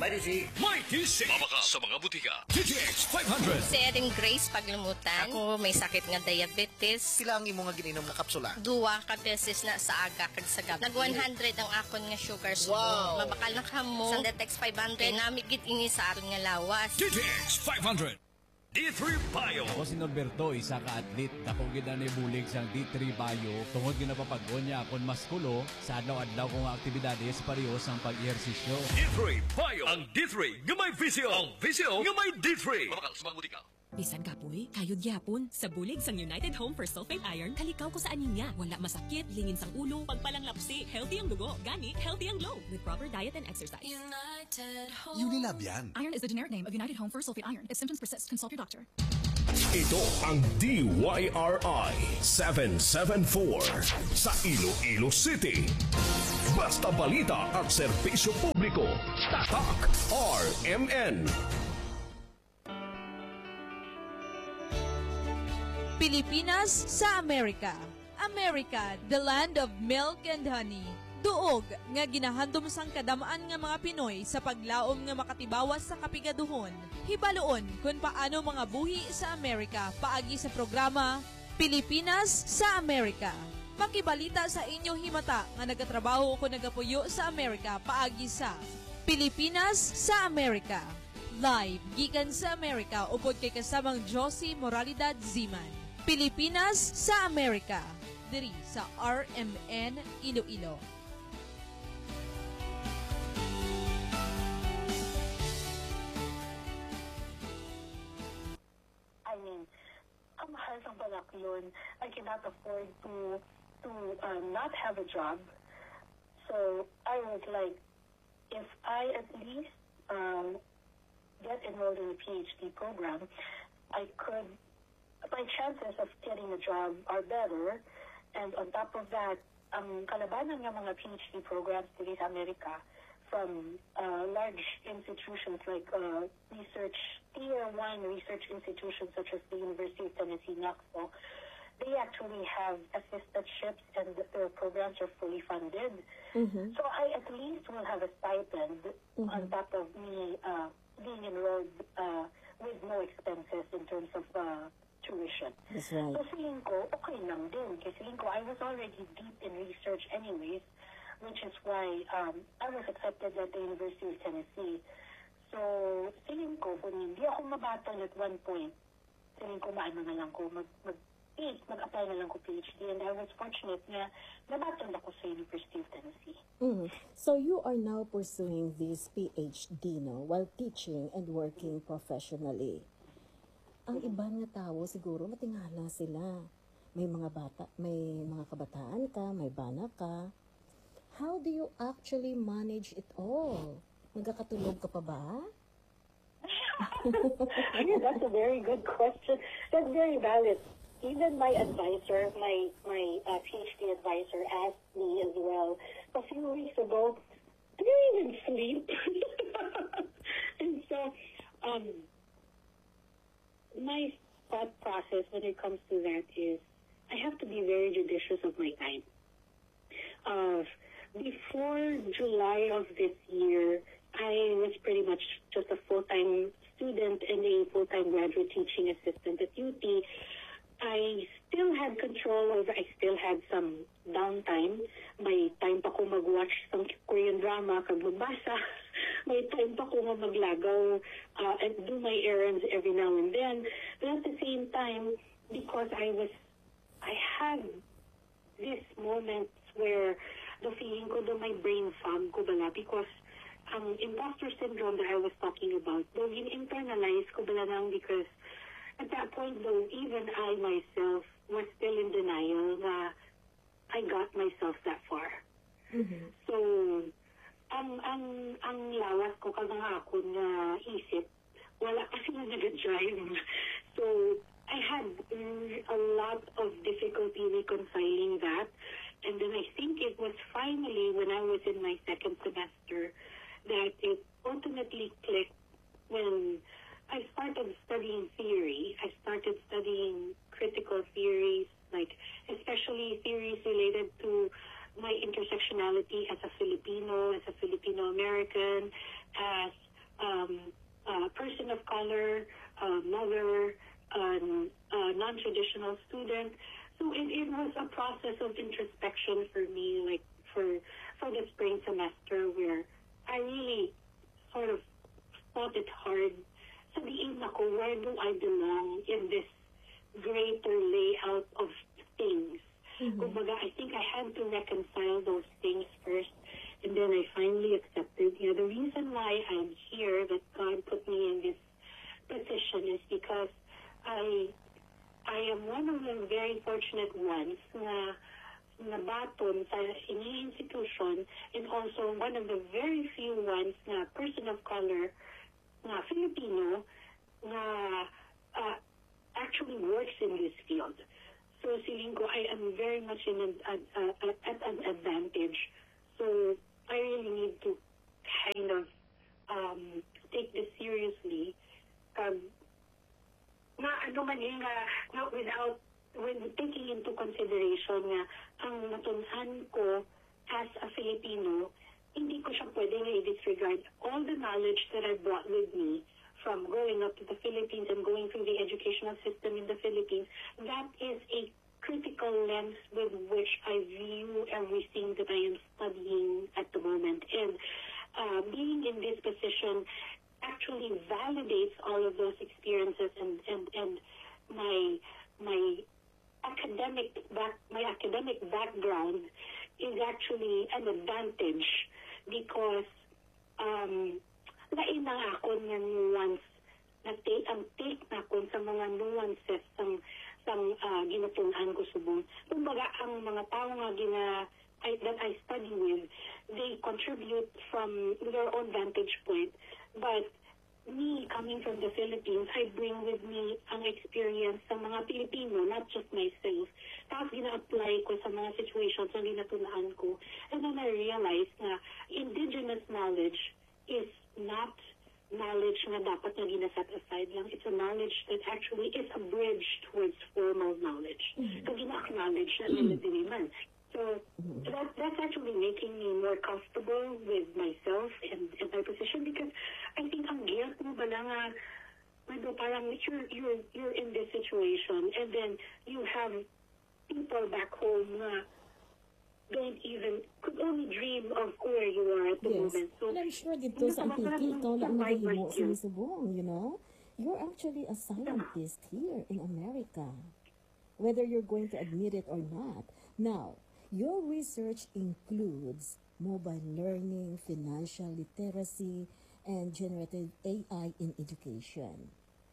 T, may tisig. Mabaka sa mga butika. T T X five hundred. Si Erin Grace Paglumutan. Ako may sakit nga diabetes. Sila ang imo nga ginom nga kapsula. Duwa ka beses na sa aga kag sa gabi. Nag one hundred ang akon nga sugar subo. Wow. Mabakal na kamo. Sa Detex five hundred. Namigit ini sa aton nga lawas. T T X five hundred. D three Bio. Ako si Norberto, isa ka atlet. Ako gina ni bulig sang D three Bio. Tungod ginapapagod niya akong maskulo sa adlaw-adlaw kong aktibidades parehas ang pag-ehersisyo. D three Bio. Ang D three nga may visyo. Ang visyo nga may D three. Mabakal sa mga butika. Bisan kapoy, kayod gyapon. Sa bulig sang United Home for Sulfate Iron, kalikaw ko sa aninya. Wala masakit, lingin sang ulo, pagpalang lapsi, healthy ang dugo, gani, healthy ang glow. With proper diet and exercise. United Home. Unilab yan. Iron is the generic name of United Home for Sulfate Iron. If symptoms persist, consult your doctor. Ito ang D Y R I seven seven four sa Iloilo City. Basta balita at serbisyo publiko. Tatak R M N. Pilipinas sa Amerika. America, the land of milk and honey. Duog nga ginahandom sang kadamaan nga mga Pinoy sa paglaom nga makatibawas sa kapigaduhon. Hibaloon kung paano mga buhi sa Amerika paagi sa programa Pilipinas sa Amerika. Makibalita sa inyo himata nga nagatrabaho ko nagapuyo sa Amerika paagi sa Pilipinas sa Amerika. Live gikan sa Amerika upod kay kasamang Josie Moralidad Ziman. Pilipinas sa Amerika, diri sa R M N Iloilo. I mean, ang mahal ng balaklon. I cannot afford to to uh, not have a job. So I was like, if I at least um, get enrolled in a PhD program, I could. My chances of getting a job are better, and on top of that, ang kalabanan ng mga PhD programs dito sa Amerika from uh, large institutions like uh, research, tier one research institutions such as the University of Tennessee, Knoxville, they actually have assistantships and their programs are fully funded. Mm-hmm. So I at least will have a stipend mm-hmm. on top of me uh, being enrolled uh, with no expenses in terms of uh, tuition. That's right. So feeling ko, okay lang din. Kasi feeling ko, I was already deep in research anyways, which is why um, I was accepted at the University of Tennessee. So feeling ko, kung hindi ako mabaton at one point, feeling ko maano na lang ko, mag, mag, eh, mag-apply na lang ko PhD. And I was fortunate na nabaton ako sa University of Tennessee. Mm. So you are now pursuing this PhD, no, while teaching and working professionally. Ang iba nga tao siguro matingala sila. May mga bata, may mga kabataan ka, may bana ka. How do you actually manage it all? Nagkakatulog ka pa ba? Yeah, that's a very good question. That's very valid. Even my advisor, my my uh, PhD advisor asked me as well a few weeks ago, do you even sleep? And so, um, my thought process when it comes to that is I have to be very judicious of my time. Uh, before July of this year, I was pretty much just a full-time student and a full-time graduate teaching assistant at U T. I still had control over, I still had some downtime. May time pa ko mag-watch some Korean drama, kag magbasa. May time pa ko maglagaw uh, and do my errands every now and then. But at the same time, because I was, I had these moments where the feeling ko na my brain fog ko bala because ang um, imposter syndrome that I was talking about, though in-internalize ko bala nang because at that point, though, even I myself was still in denial na I got myself that far. Mm-hmm. So, ang ang ang lawas ko kag nga ako na isip, wala kasi na nag-drive. So, I had mm, a lot of difficulty reconciling that. And then I think it was finally when I was in my second semester that it ultimately clicked when I started studying theory. I started studying critical theories, like especially theories related to my intersectionality as a Filipino, as a Filipino-American, as um, uh, person of color, uh, mother, um, uh, non-traditional student. So it, it was a process of introspection for me, like for for the spring semester, where I really sort of thought it hard. Sabihin ako, where do I belong in this greater layout of things? Mm-hmm. Kumbaga, I think I had to reconcile those things first, and then I finally accepted. You know, the reason why I'm here, that God put me in this position, is because I I am one of the very fortunate ones na nabaton sa inyong institution, and also one of the very few ones na person of color na Filipino na uh, actually works in this field. So feeling ko I am very much in an, uh, uh, at an advantage. So I really need to kind of um, take this seriously. Um, na ano man yung uh, na without when taking into consideration nga ang natunan ko as a Filipino, hindi ko siya pwede nga i-disregard all the knowledge that I brought with me from growing up to the Philippines and going through the educational system in the Philippines. That is a critical lens with which I view everything that I am studying at the moment. And uh, being in this position actually validates all of those experiences, and, and, and my my academic back my academic background is actually an advantage, because um lain na ako ng nuance na take ang take na ko sa mga nuances ng sang uh, ginatunan ko subong. Kumbaga ang mga tao nga gina I, that I study with, they contribute from their own vantage point. But me, coming from the Philippines, I bring with me ang experience sa mga Pilipino, not just myself. Tapos gina-apply ko sa mga situations na ginatunan ko. And then I realized na indigenous knowledge is not knowledge na dapat na gina-set aside lang. It's a knowledge that actually is a bridge towards formal knowledge. Mm-hmm. So gina-acknowledge na nila din man. So that, that's actually making me more comfortable with myself and, and my position, because I think ang guilt mo ba lang nga, ano, parang you're, you're, you're in this situation, and then you have people back home na don't even, could only dream of where you are at the yes. moment. So, and I'm sure dito sa Antiki, ikaw lang nagahimo sinisubong, you know? You're actually a scientist here in America, whether you're going to admit it or not. Now, your research includes mobile learning, financial literacy, and generative A I in education.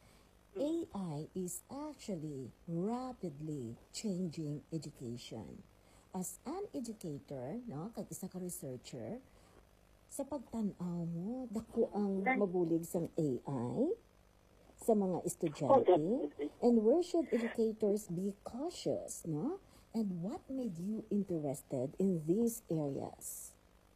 A I is actually rapidly changing education. As an educator, no, kag isa ka researcher, sa pagtanaw mo, dako ang mabulig sang A I sa mga estudyante, and where should educators be cautious, no? And what made you interested in these areas?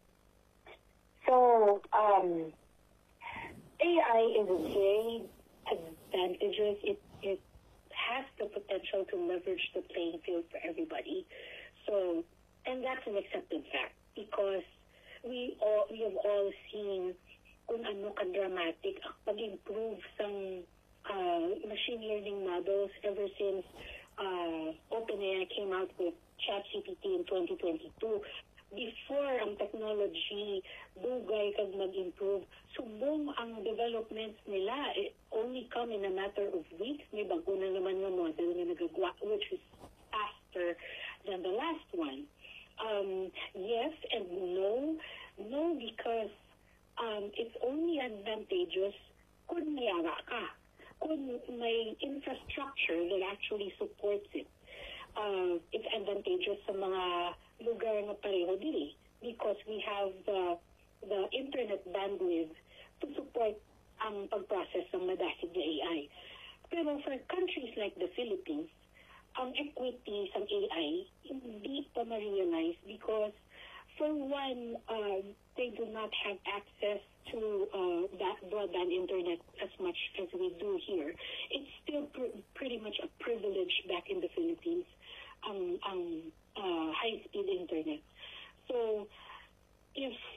So, um, A I is very advantageous. It, it has the potential to leverage the playing field for everybody. So, and that's an accepted fact, because we all we have all seen kung ano ka-dramatic ang pag-improve sang uh, machine learning models ever since uh, OpenAI came out with ChatGPT in twenty twenty-two. Before ang technology dugay kag mag-improve, subong ang developments nila, it only come in a matter of weeks. May bago na naman ng model na nagagawa, which is faster than the last one. Um, yes and no. No, because um, it's only advantageous kung mayara ka, kung may infrastructure that actually supports it. Uh, it's advantageous sa mga lugar na pareho dili, because we have the, the internet bandwidth to support ang pag-process ng madasig na A I. Pero for countries like the Philippines, ang equity sa A I hindi pa ma-realize, because for one, uh, they do not have access to uh, that broadband internet as much as we do here. It's still pr- pretty much a privilege back in the Philippines, ang, ang uh, high-speed internet. So, if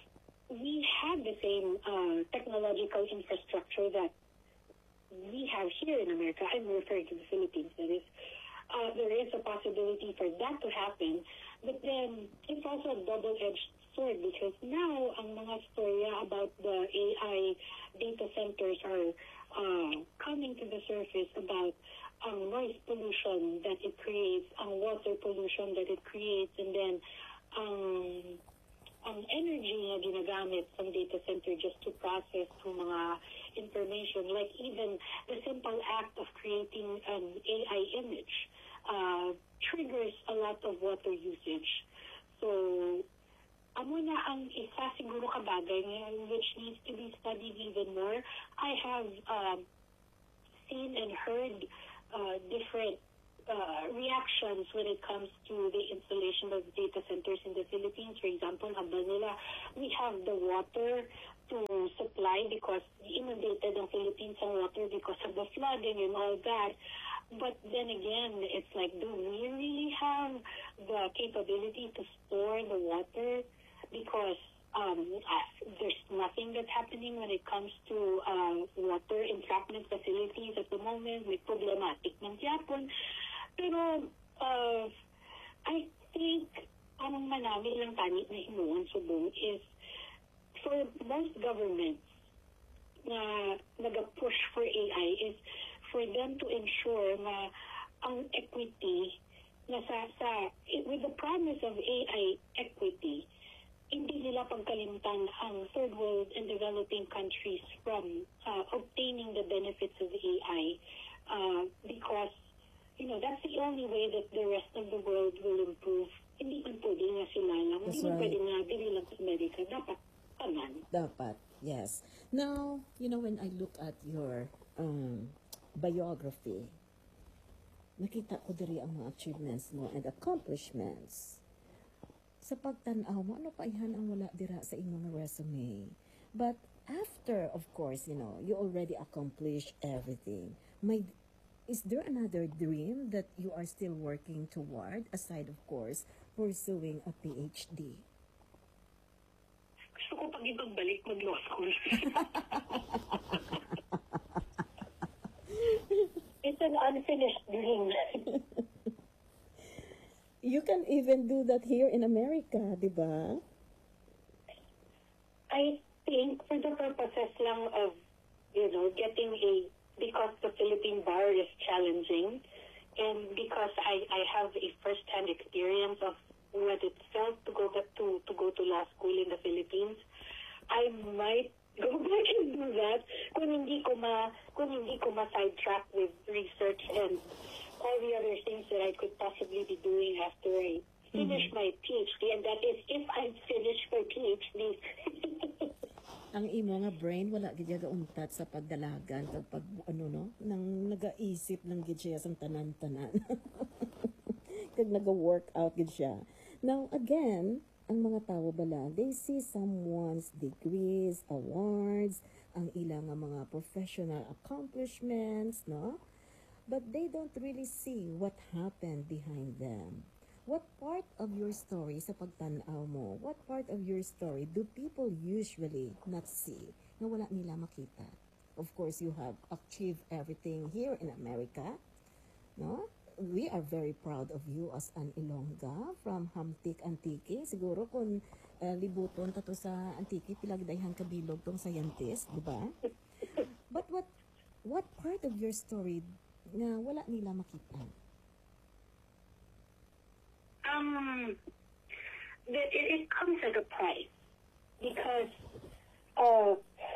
we have the same uh, technological infrastructure that we have here in America. I'm referring to the Philippines, that is. Uh, there is a possibility for that to happen, but then it's also a double-edged sword because now ang mga storya about the A I data centers are uh, coming to the surface about ang noise pollution that it creates, ang water pollution that it creates, and then ang ang energy na ginagamit ng data center just to process ang mga information, like even the simple act of creating an A I image uh, triggers a lot of water usage. So, amo na ang isa siguro kabagay ngayon which needs to be studied even more. I have uh, seen and heard uh, different uh, reactions when it comes to the installation of data centers in the Philippines. For example, in Manila, we have the water to supply because inundated ang Philippines ang water because of the flooding and all that. But then again, it's like, do we really have the capability to store the water? Because um, uh, there's nothing that's happening when it comes to uh, water entrapment facilities at the moment. May problematic ng Japon. Pero uh, I think ang manami lang tani na hinuon subong is for most governments na nag-push for A I is for them to ensure na ang equity na sa, sa with the promise of A I equity, hindi nila pagkalimtan ang third world and developing countries from uh, obtaining the benefits of A I uh, because, you know, that's the only way that the rest of the world will improve. Hindi man pwede nga sila lang. Hindi man right. pwede nga dili lang sa Amerika. Dapat tanan. Dapat, yes. Now, you know, when I look at your um, biography, nakita ko diri ang mga achievements mo and accomplishments. Sa pagtanaw mo, ano pa ihan ang wala dira sa imong resume? But after, of course, you know, you already accomplished everything. May, is there another dream that you are still working toward, aside, of course, pursuing a P H D? Gusto ko pag ipagbalik mag-law school. It's an unfinished dream. You can even do that here in America, di ba? I think for the purposes lang of, you know, getting a, because the Philippine bar is challenging, and because I, I have a first-hand experience of what it felt to go back to, to go to law school in the Philippines, I might go back and do that kung hindi ko ma, kung hindi ko ma-sidetrack with research and all the other things that I could possibly be doing after I finish mm-hmm. my PhD, and that is if I finish my PhD. Ang imo nga brain wala gid ga untat sa pagdalagan kag pag ano no nang nagaisip lang gid siya sang tanan-tanan. Kag naga-workout gid siya. Now again, ang mga tao bala, they see someone's degrees, awards, ang ilang nga mga professional accomplishments, no? But they don't really see what happened behind them. What part of your story sa pagtanaw mo, what part of your story do people usually not see na wala nila makita? Of course, you have achieved everything here in America, no? We are very proud of you as an Ilongga from Hamtik, Antique. Siguro kung uh, libuton tato sa Antique, pilagdayhan kabilog tong scientist, di ba? But what what part of your story na wala nila makita? Um, that it, it comes at a price because uh,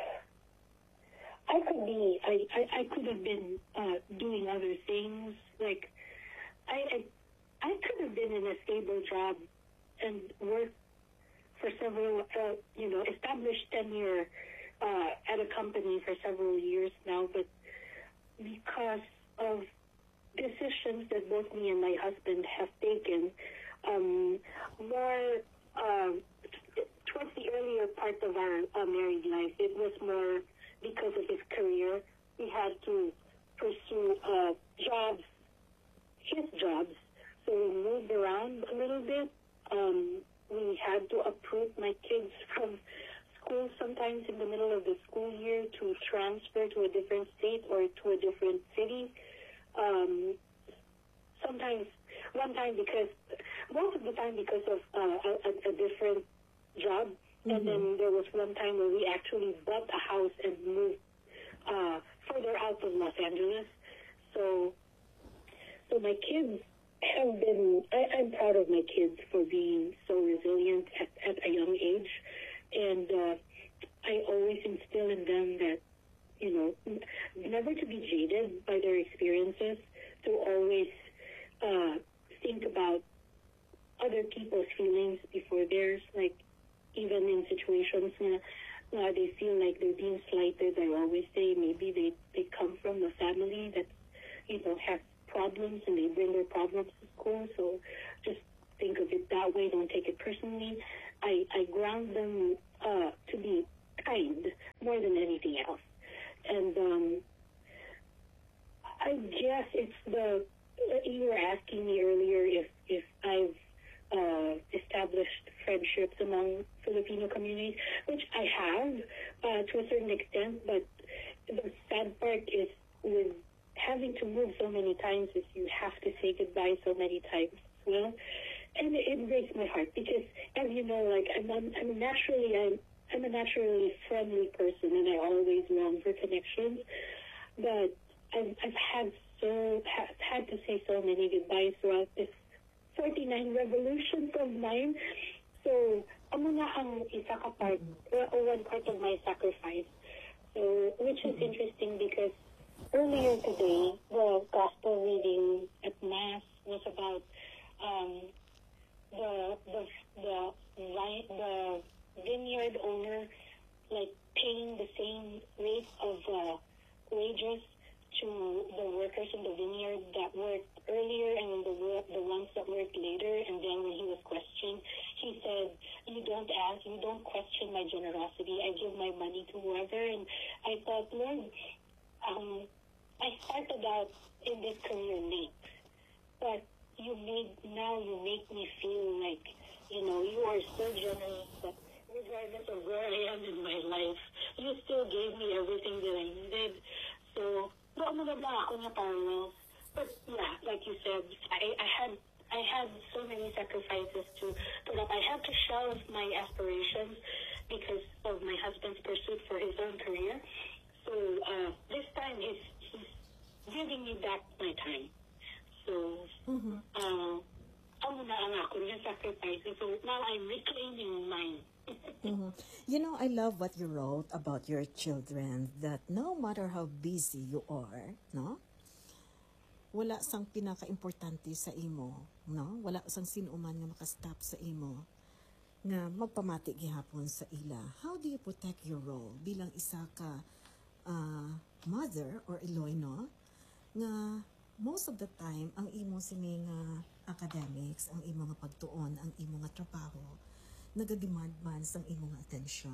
I could be, I, I, I could have been uh, doing other things. Like I, I, I could have been in a stable job and worked for several, uh, you know, established tenure uh, at a company for several years now, but because of decisions that both me and my husband have taken, um, more uh, towards the earlier part of our uh, married life, it was more because of his career. We had to pursue uh, jobs, his jobs, so we moved around a little bit. Um, we had to uproot my kids from school sometimes in the middle of the school year to transfer to a different state or to a different city. Um, sometimes, one time because, most of the time because of uh, a, a different job. Mm-hmm. And then there was one time where we actually bought a house and moved uh, further out of Los Angeles. So, so my kids have been, I, I'm proud of my kids for being so resilient at, at a young age. And uh, I always instill in them that, you know, never to be jaded by their experiences, to always uh, think about other people's feelings before theirs. Like, even in situations na, na they feel like they're being slighted, I always say maybe they, they come from a family that, you know, has problems and they bring their problems to school. So just think of it that way. Don't take it personally. I, I ground them uh, to be kind more than anything else. And um, I guess it's the, you were asking me earlier if, if I've uh, established friendships among Filipino communities, which I have uh, to a certain extent, but the sad part is with having to move so many times is you have to say goodbye so many times as well. And it breaks my heart because, as you know, like I'm, I'm, I'm naturally, I'm, I'm a naturally friendly person, and I always long for connections. But I've, I've had so ha- had to say so many goodbyes throughout this forty-nine revolutions of mine. So, amo na ang isa ka part, or one part of my sacrifice. So, which is interesting because earlier today, the gospel reading at Mass was about um, the the the vi- the vineyard owner like paying the same rate of uh, wages to the workers in the vineyard that worked earlier and the the ones that worked later. And then when he was questioned, he said, "You don't ask, you don't question my generosity. I give my money to whoever." And I thought, Lord, um, I started out in this career late, but you made, now you make me feel like, you know, you are so generous that regardless of where I am in my life, you still gave me everything that I needed. So, doon na ba ako niya parallels? But yeah, like you said, I, I had I had so many sacrifices to put up. I had to shelve my aspirations because of my husband's pursuit for his own career. So uh, this time he's, he's giving me back my time. So, mm-hmm. uh, ako na ang ako niya sacrifices. So now I'm reclaiming mine. Mm-hmm. You know, I love what you wrote about your children, that no matter how busy you are, no? Wala sang pinaka-importante sa imo, no? Wala sang sinuman nga makastop sa imo nga magpamati gihapon sa ila. How do you protect your role bilang isa ka uh, mother or Iloilo nga most of the time ang imo sining uh, academics, ang imo nga pagtuon, ang imo nga trabaho nagademand man sang imo nga atensyon?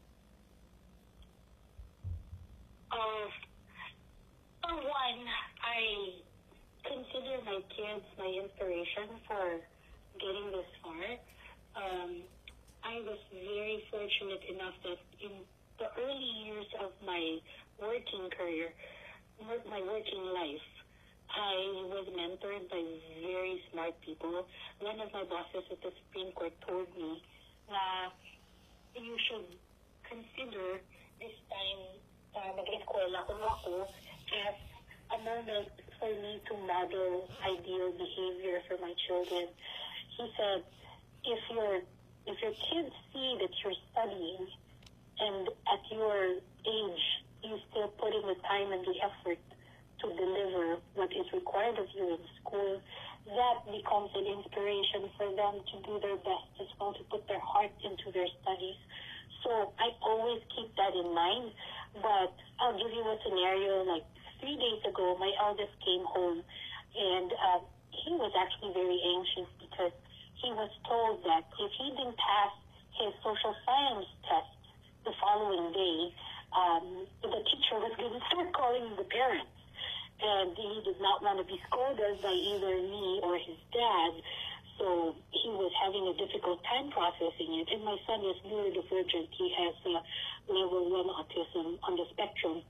Uh, for one, I consider my kids my inspiration for getting this far. Um, I was very fortunate enough that in the early years of my working career, my working life, I was mentored by very smart people. One of my bosses at the Supreme Court told me that you should consider this time uh, mag-eskwela ko ako as a moment for me to model ideal behavior for my children. He said, if your if your kids see that you're studying and at your age you still put in the time and the effort to deliver what is required of you in school, that becomes an inspiration for them to do their best as well, to put their heart into their studies. So I always keep that in mind. But I'll give you a scenario. Like three days ago, my eldest came home, and uh, he was actually very anxious because he was told that if he didn't pass his social science test the following day, um, the teacher was going to start calling the parents. And he did not want to be scolded by either me or his dad. So he was having a difficult time processing it. And my son is neurodivergent. He has uh, level one autism on the spectrum.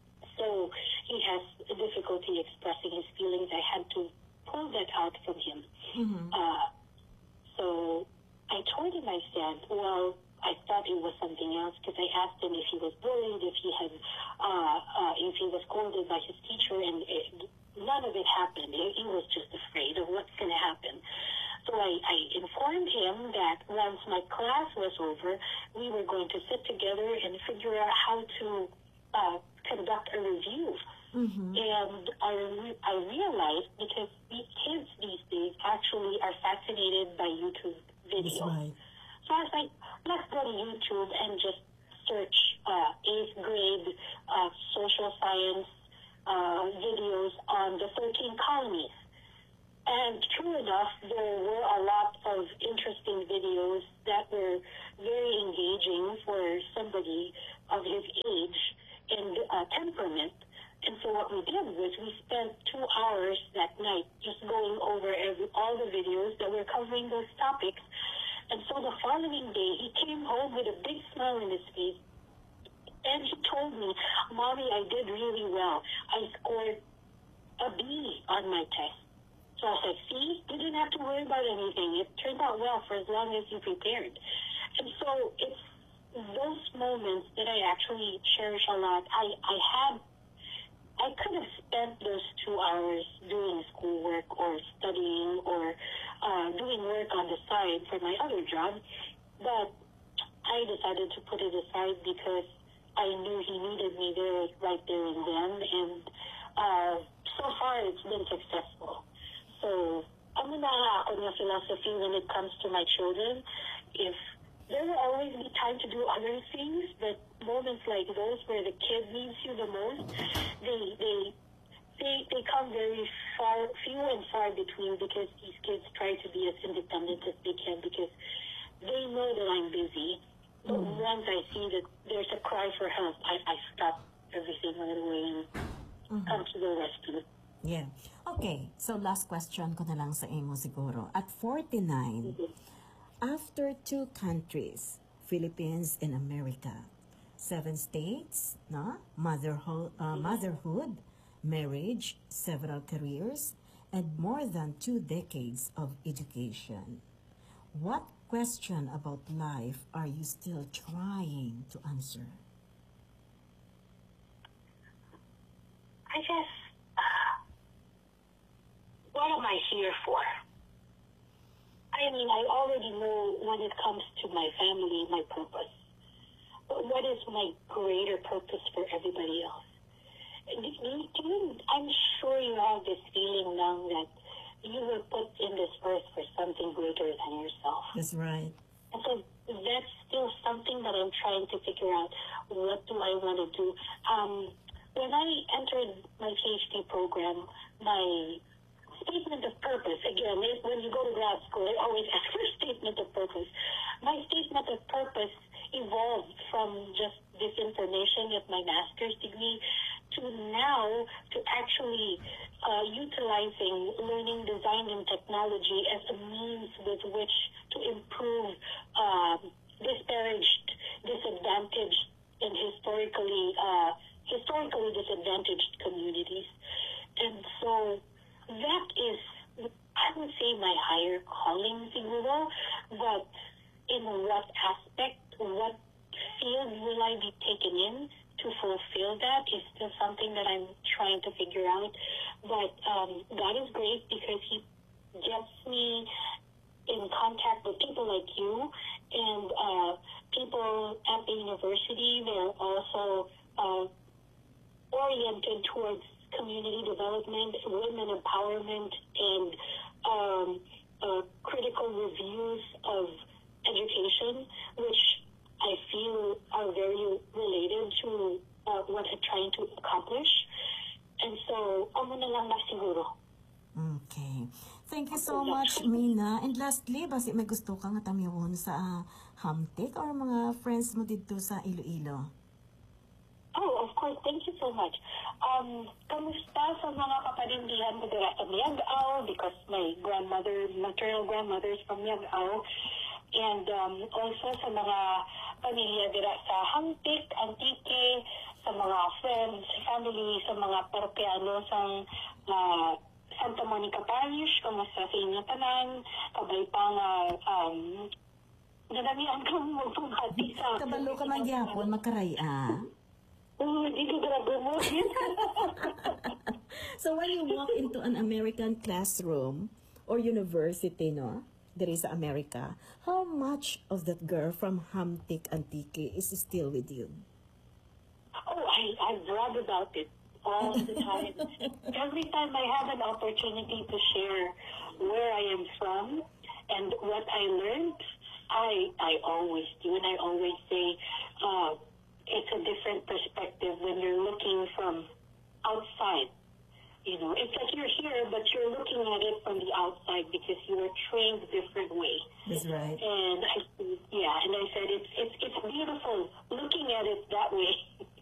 So he has a difficulty expressing his feelings. I had to pull that out from him. Mm-hmm. Uh, so I told him, I said, well, I thought it was something else because I asked him if he was bullied, if he had, uh, uh, if he was scolded by his teacher, and it, none of it happened. He, he was just afraid of what's going to happen. So I, I informed him that once my class was over, we were going to sit together and figure out how to uh, conduct a review. Mm-hmm. And I, I realized because these kids these days actually are fascinated by YouTube videos. That's right. So I was like, let's go to YouTube and just search uh, eighth grade uh, social science uh, videos on the thirteen colonies. And true enough, there were a lot of interesting videos that were very engaging for somebody of his age and uh, temperament. And so what we did was we spent two hours that night just going over every, all the videos that were covering those topics. And so the following day, he came home with a big smile on his face. And he told me, Mommy, I did really well. I scored a B on my test. So I said, see, you didn't have to worry about anything. It turned out well for as long as you prepared. And so it's those moments that I actually cherish a lot. I, I had, I could have spent those two hours doing schoolwork or studying or uh, doing work on the side for my other job, but I decided to put it aside because I knew he needed me there right there and then, and uh, so far it's been successful. So, ano na ako ng philosophy when it comes to my children, if there will always be time to do other things, but moments like those where the kid needs you the most, they they they, they come very far, few and far between because these kids try to be as independent as they can because they know that I'm busy. But Mm. once I see that there's a cry for help, I, I stop everything right away and Mhm. come to the rescue. Yeah. Okay, so last question ko na lang sa imo siguro. At forty-nine, after two countries, Philippines and America, seven states, no? Motherhood, uh, motherhood, marriage, several careers, and more than two decades of education. What question about life are you still trying to answer? I guess, uh, what am I here for? I mean, I already know when it comes to my family, my purpose. But what is my greater purpose for everybody else? Do you, do you, I'm sure you have this feeling now that you were put in this earth for something greater than yourself. That's right. And so that's still something that I'm trying to figure out. What do I want to do? Um, when I entered my PhD program, my statement of purpose, again, if- when you go to grad school, they always ask for a statement of purpose. My statement of purpose evolved from just this information at my master's degree to now to actually uh, utilizing learning design and technology as a means with which to improve um, disparaged, disadvantaged, and historically uh, historically disadvantaged communities. And so that is, I would say, my higher calling, siguro, but in what aspect, what field will I be taken in to fulfill that is still something that I'm trying to figure out. But um, God is great because He gets me in contact with people like you and uh, people at the university. They're also uh, oriented towards community development, women empowerment, and um, uh, critical reviews of education, which I feel are very related to uh, what I'm trying to accomplish. And so, amo na lang na siguro. Okay. Thank you so much, Mina. And lastly, basi may gusto ka nga tamiwon sa uh, Hamtik or mga friends mo dito sa Iloilo? Oh, of course. Thank you so much. Um, kamusta sa mga kaparindihan ko dira sa Miagao, because my grandmother, maternal grandmother is from Miagao, and um, also sa mga pamilya dira sa Hamtik, Antique, sa mga friends, family, sa mga parokyano sa uh, Santa Monica Parish, kamusta sa inyo tanan, kabay pa nga um, nadamihan kang magpumati sa... Kabalo ka magyapon, makaraya. Oo, hindi ko grabe mo. So when you walk into an American classroom or university, no, there is America, how much of that girl from Hamtik Antique is still with you? Oh, I, I brag about it all the time. Every time I have an opportunity to share where I am from and what I learned, I I always do, and I always say, uh, it's a different perspective when you're looking from outside. You know, it's like you're here, but you're looking at it from the outside because you were trained a different way. That's right. And I, yeah, and I said it's it's it's beautiful looking at it that way.